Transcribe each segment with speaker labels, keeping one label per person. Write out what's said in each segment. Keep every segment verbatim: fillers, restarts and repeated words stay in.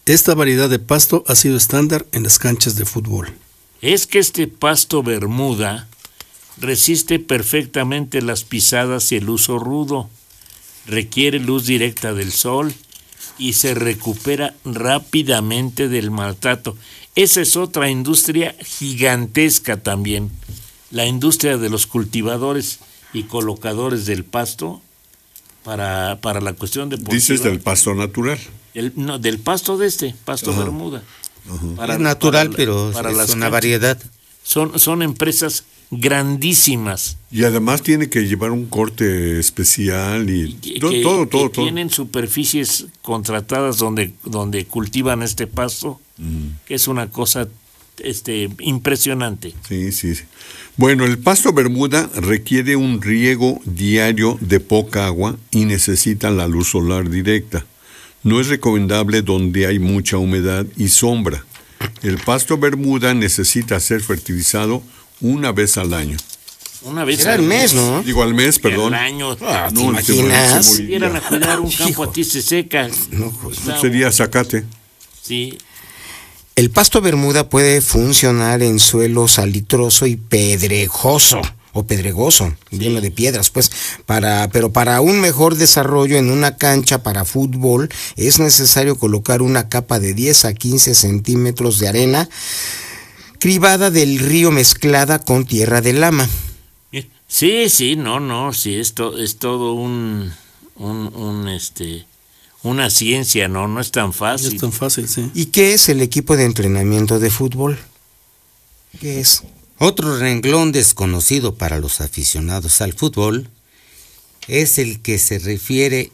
Speaker 1: Esta variedad de pasto ha sido estándar en las canchas de fútbol.
Speaker 2: Es que este pasto bermuda resiste perfectamente las pisadas y el uso rudo, requiere luz directa del sol y se recupera rápidamente del maltrato. Esa es otra industria gigantesca también, la industria de los cultivadores y colocadores del pasto para, para la cuestión deportiva.
Speaker 3: ¿Dices del pasto natural?
Speaker 2: El, no, del pasto de este, pasto
Speaker 3: Ajá.
Speaker 2: bermuda.
Speaker 4: Ajá.
Speaker 2: Para,
Speaker 4: es natural,
Speaker 2: para,
Speaker 4: pero
Speaker 2: para
Speaker 4: es
Speaker 2: las
Speaker 4: una
Speaker 2: canchas.
Speaker 4: variedad.
Speaker 2: Son, son empresas grandísimas.
Speaker 3: Y además tiene que llevar un corte especial y
Speaker 2: Que,
Speaker 3: todo,
Speaker 2: que,
Speaker 3: todo, todo,
Speaker 2: que
Speaker 3: todo.
Speaker 2: tienen superficies contratadas donde, donde cultivan este pasto,
Speaker 3: Mm.
Speaker 2: que es una cosa este, impresionante.
Speaker 3: Sí, sí, sí. Bueno, el pasto bermuda requiere un riego diario de poca agua y necesita la luz solar directa. No es recomendable donde hay mucha humedad y sombra. El pasto bermuda necesita ser fertilizado una vez al año.
Speaker 2: Una vez
Speaker 4: Era
Speaker 2: al
Speaker 4: el mes, ¿no?
Speaker 3: Digo al mes, perdón.
Speaker 2: Al año.
Speaker 4: Ah, ¿te
Speaker 3: No, este
Speaker 4: imaginas?
Speaker 3: se
Speaker 2: Si vieran a
Speaker 3: moriría.
Speaker 2: cuidar un campo a ti se seca.
Speaker 4: No, pues,
Speaker 2: Está-
Speaker 3: Sería zacate.
Speaker 2: Sí.
Speaker 4: El pasto bermuda puede funcionar en suelo salitroso y pedregoso o pedregoso, lleno de piedras, pues, para, pero para un mejor desarrollo en una cancha para fútbol es necesario colocar una capa de diez a quince centímetros de arena cribada del río mezclada con tierra de lama.
Speaker 2: Sí, sí, no, no, sí, esto es todo un, un, un, este, una ciencia, no, no es tan
Speaker 1: No
Speaker 2: fácil.
Speaker 1: es tan fácil, sí.
Speaker 4: ¿Y qué es el equipo de entrenamiento de fútbol? ¿Qué es?
Speaker 5: Otro renglón desconocido para los aficionados al fútbol es el que se refiere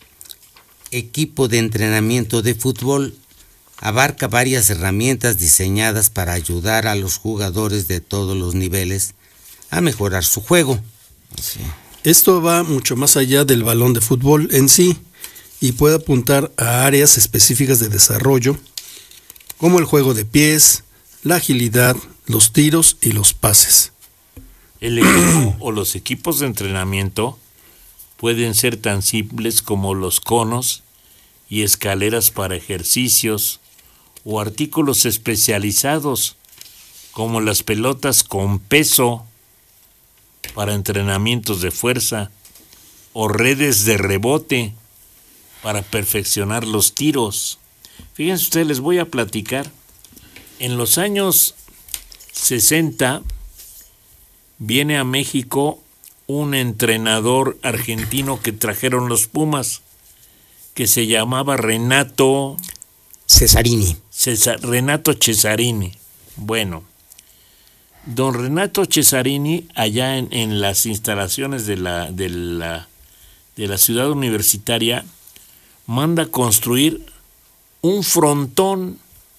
Speaker 5: equipo de entrenamiento de fútbol. Abarca varias herramientas diseñadas para ayudar a los jugadores de todos los niveles a mejorar su juego.
Speaker 4: Sí.
Speaker 1: Esto va mucho más allá del balón de fútbol en sí y puede apuntar a áreas específicas de desarrollo, como el juego de pies, la agilidad, los tiros y los pases.
Speaker 2: El equipo o los equipos de entrenamiento pueden ser tan simples como los conos y escaleras para ejercicios o artículos especializados como las pelotas con peso para entrenamientos de fuerza o redes de rebote para perfeccionar los tiros. Fíjense ustedes, les voy a platicar. En los años sesenta viene a México un entrenador argentino que trajeron los Pumas, que se llamaba Renato
Speaker 4: Cesarini.
Speaker 2: Cesar, Renato Cesarini. Bueno, don Renato Cesarini, allá en, en las instalaciones de la, de, la, de la ciudad universitaria, manda construir un frontón,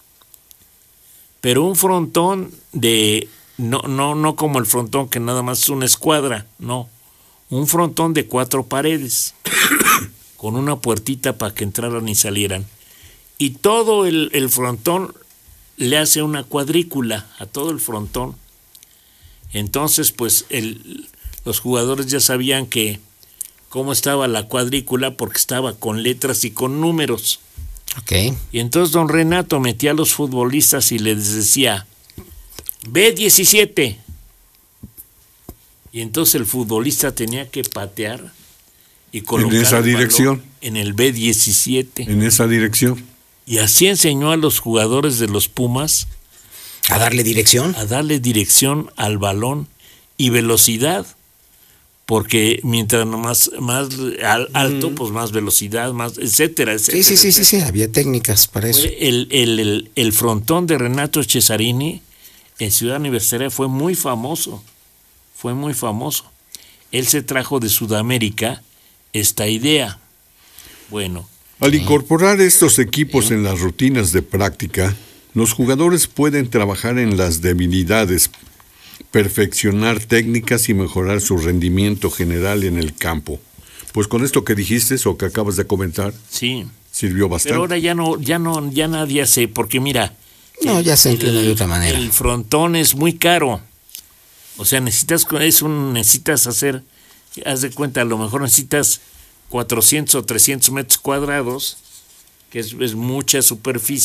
Speaker 2: pero un frontón de, no, no, no como el frontón que nada más es una escuadra, no, un frontón de cuatro paredes, con una puertita para que entraran y salieran. Y todo el, el frontón le hace una cuadrícula a todo el frontón. Entonces, pues el, los jugadores ya sabían que cómo estaba la cuadrícula porque estaba con letras y con números.
Speaker 4: Ok.
Speaker 2: Y entonces don Renato metía a los futbolistas y les decía, B diecisiete. Y entonces el futbolista tenía que patear y colocar
Speaker 3: En esa
Speaker 2: el balón
Speaker 3: dirección.
Speaker 2: en el B diecisiete.
Speaker 3: En esa dirección.
Speaker 2: Y así enseñó a los jugadores de los Pumas
Speaker 4: ¿A darle dirección?
Speaker 2: a darle dirección al balón y velocidad, porque mientras más, más al, alto, pues más velocidad, más, etcétera, etcétera.
Speaker 4: Sí, sí, sí, sí,
Speaker 2: etcétera.
Speaker 4: sí, había técnicas para eso.
Speaker 2: Fue el, el, el, el frontón de Renato Cesarini en Ciudad Universitaria fue muy famoso, fue muy famoso. Él se trajo de Sudamérica esta idea. Bueno,
Speaker 3: Al incorporar estos equipos en las rutinas de práctica, los jugadores pueden trabajar en las debilidades, perfeccionar técnicas y mejorar su rendimiento general en el campo. Pues con esto que dijiste o que acabas de comentar,
Speaker 2: sí.
Speaker 3: sirvió bastante.
Speaker 2: Pero ahora ya no, ya no, ya nadie hace, porque mira,
Speaker 4: No,
Speaker 2: el-
Speaker 4: ya se entrena
Speaker 2: el-
Speaker 4: de otra manera.
Speaker 2: El frontón es muy caro. O sea, necesitas, es un, necesitas hacer, haz de cuenta, a lo mejor necesitas cuatrocientos o trescientos metros cuadrados, que es, es mucha superficie.